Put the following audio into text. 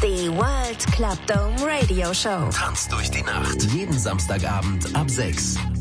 Die World Club Dome Radio Show. Tanzt durch die Nacht. Jeden Samstagabend ab 6.